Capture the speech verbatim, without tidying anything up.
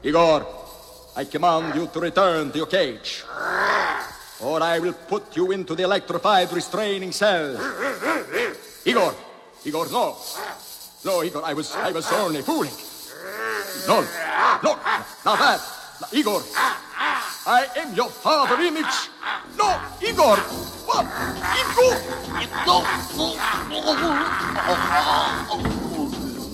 Igor, I command you to return to your cage, or I will put you into the electrified restraining cell. Igor, Igor, no. No, Igor, I was, I was only fooling. No, no, not that. Igor, I am your father image. No, Igor, what? Igor! No, no, no.